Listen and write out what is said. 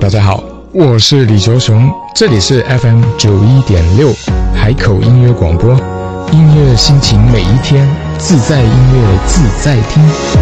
大家好，我是李卓雄，这里是 FM 91.6海口音乐广播，音乐心情每一天，自在音乐自在听。